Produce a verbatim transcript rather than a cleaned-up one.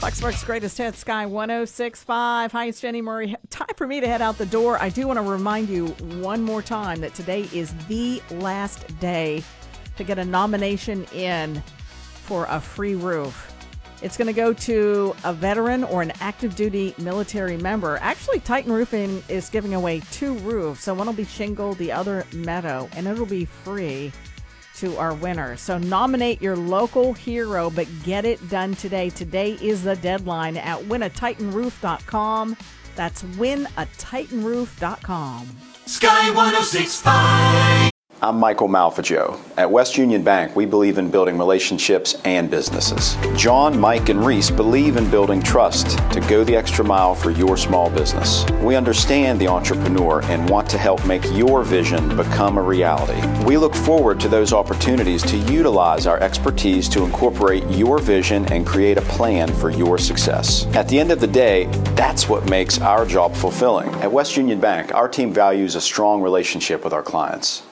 Lexmark's Greatest Hits, Sky one oh six point five. Hi, it's Jenny Murray. Time for me to head out the door. I do want to remind you one more time that today is the last day to get a nomination in for a free roof. It's going to go to a veteran or an active duty military member. Actually, Titan Roofing is giving away two roofs. So one will be shingle, the other meadow, and it'll be free to our winners. So nominate your local hero, but get it done today. Today is the deadline at win a titan roof dot com. That's win a titan roof dot com. Sky one oh six point five. I'm Michael Malfaggio. At West Union Bank, we believe in building relationships and businesses. John, Mike, and Reese believe in building trust to go the extra mile for your small business. We understand the entrepreneur and want to help make your vision become a reality. We look forward to those opportunities to utilize our expertise to incorporate your vision and create a plan for your success. At the end of the day, that's what makes our job fulfilling. At West Union Bank, our team values a strong relationship with our clients.